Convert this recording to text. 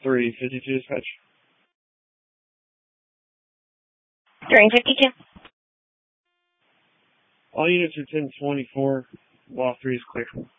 352 dispatch. 352. All units are 1024. Law 3 is clear.